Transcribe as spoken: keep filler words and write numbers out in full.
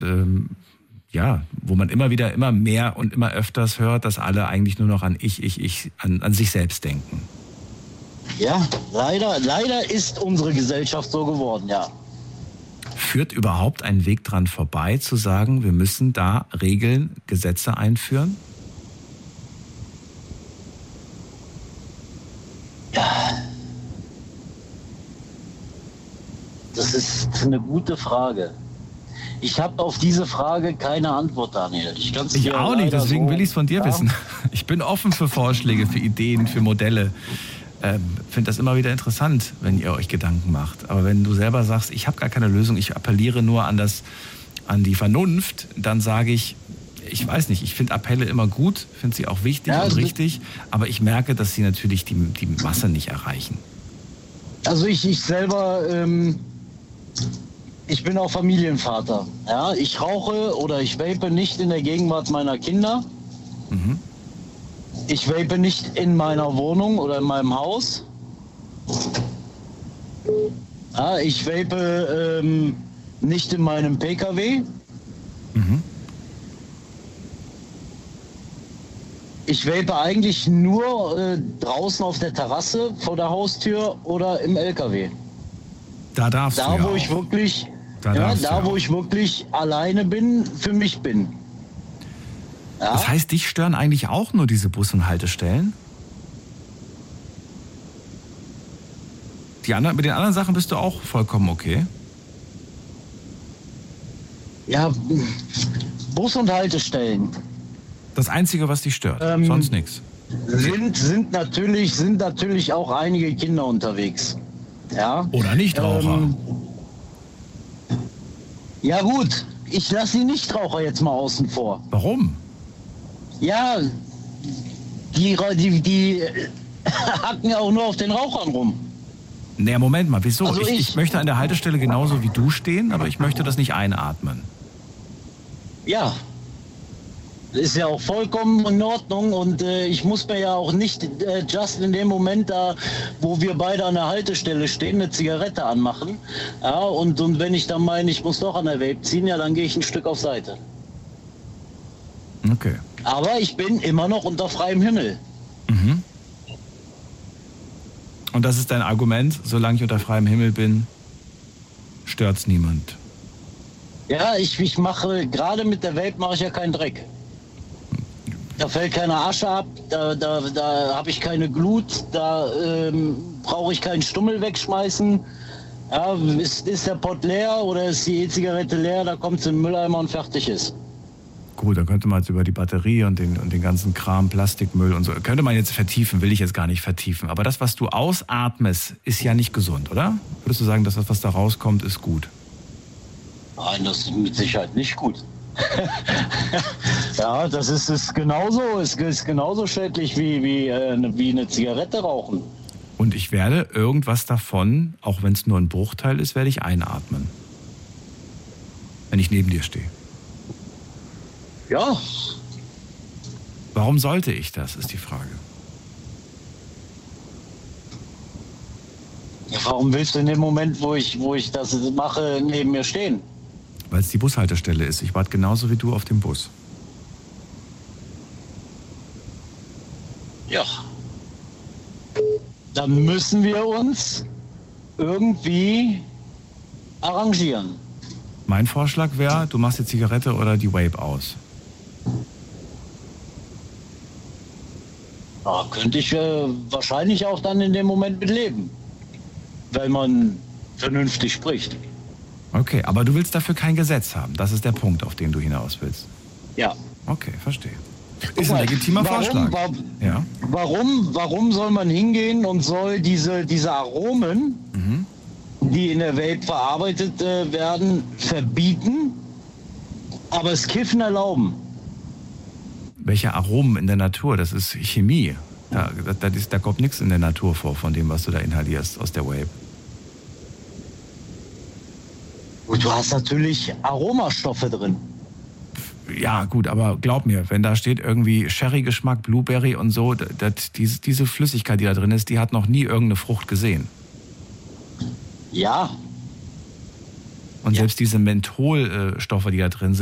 ähm, ja, wo man immer wieder, immer mehr und immer öfters hört, dass alle eigentlich nur noch an ich, ich, ich, an, an sich selbst denken. Ja, leider, leider ist unsere Gesellschaft so geworden, ja. Führt überhaupt ein Weg dran vorbei, zu sagen, wir müssen da Regeln, Gesetze einführen? Ja. Das ist eine gute Frage. Ich habe auf diese Frage keine Antwort, Daniel. Ich, ich auch nicht, deswegen so, will ich es von dir ja? wissen. Ich bin offen für Vorschläge, für Ideen, für Modelle. Ähm, finde das immer wieder interessant, wenn ihr euch Gedanken macht. Aber wenn du selber sagst, ich habe gar keine Lösung, ich appelliere nur an, das, an die Vernunft, dann sage ich, ich weiß nicht, ich finde Appelle immer gut, finde sie auch wichtig ja, und richtig, aber ich merke, dass sie natürlich die, die Masse nicht erreichen. Also ich, ich selber... Ähm Ich bin auch Familienvater. Ja, ich rauche oder ich vape nicht in der Gegenwart meiner Kinder. Mhm. Ich vape nicht in meiner Wohnung oder in meinem Haus. Ja, ich vape ähm, nicht in meinem P K W. Mhm. Ich vape eigentlich nur äh, draußen auf der Terrasse vor der Haustür oder im L K W. Da darfst da, du ja wo auch. ich wirklich, da ja, da wo auch. ich wirklich alleine bin, für mich bin. Ja? Das heißt, dich stören eigentlich auch nur diese Bus- und Haltestellen? Die anderen, mit den anderen Sachen bist du auch vollkommen okay? Ja, Bus- und Haltestellen. Das Einzige, was dich stört, ähm, sonst nichts. Sind, sind, natürlich, sind natürlich auch einige Kinder unterwegs. Ja. Oder Nichtraucher. Ähm, ja gut, ich lasse die Nichtraucher jetzt mal außen vor. Warum? Ja, die, die, die hacken ja auch nur auf den Rauchern rum. Naja, Moment mal, wieso? Also ich, ich, ich möchte an der Haltestelle genauso wie du stehen, aber ich möchte das nicht einatmen. Ja. Ist ja auch vollkommen in Ordnung und äh, ich muss mir ja auch nicht äh, just in dem Moment da, wo wir beide an der Haltestelle stehen, eine Zigarette anmachen. Ja, und, und wenn ich dann meine, ich muss doch an der Vape ziehen, ja, dann gehe ich ein Stück auf Seite. Okay. Aber ich bin immer noch unter freiem Himmel. Mhm. Und das ist dein Argument, solange ich unter freiem Himmel bin, stört's niemand. Ja, ich, ich mache, gerade mit der Vape mache ich ja keinen Dreck. Da fällt keine Asche ab, da, da, da habe ich keine Glut, da ähm, brauche ich keinen Stummel wegschmeißen. Ja, ist, ist der Pott leer oder ist die E-Zigarette leer, da kommt es in den Mülleimer und fertig ist. Gut, dann könnte man jetzt über die Batterie und den, und den ganzen Kram, Plastikmüll und so, könnte man jetzt vertiefen, will ich jetzt gar nicht vertiefen. Aber das, was du ausatmest, ist ja nicht gesund, oder? Würdest du sagen, dass das, was da rauskommt, ist gut? Nein, das ist mit Sicherheit nicht gut. Ja, das ist, ist genauso, ist, ist genauso schädlich wie, wie, äh, wie eine Zigarette rauchen. Und ich werde irgendwas davon, auch wenn es nur ein Bruchteil ist, werde ich einatmen. Wenn ich neben dir stehe. Ja. Warum sollte ich das, ist die Frage. Ja, warum willst du in dem Moment, wo ich, wo ich das mache, neben mir stehen? Weil es die Bushaltestelle ist. Ich warte genauso wie du auf dem Bus. Ja. Dann müssen wir uns irgendwie arrangieren. Mein Vorschlag wäre, du machst die Zigarette oder die Vape aus. Ja, könnte ich äh, wahrscheinlich auch dann in dem Moment mit leben. Wenn man vernünftig spricht. Okay, aber du willst dafür kein Gesetz haben. Das ist der Punkt, auf den du hinaus willst. Ja. Okay, verstehe. Ist ein legitimer warum, Vorschlag. Warum, ja. warum, warum soll man hingehen und soll diese, diese Aromen, mhm. die in der Welt verarbeitet äh, werden, verbieten, aber das Kiffen erlauben? Welche Aromen in der Natur? Das ist Chemie. Da, da, da, da kommt nichts in der Natur vor von dem, was du da inhalierst aus der Vape. Und du hast natürlich Aromastoffe drin. Ja, gut, aber glaub mir, wenn da steht irgendwie Sherry-Geschmack, Blueberry und so, das, diese, diese Flüssigkeit, die da drin ist, die hat noch nie irgendeine Frucht gesehen. Ja. Und Ja. selbst diese Mentholstoffe, die da drin sind,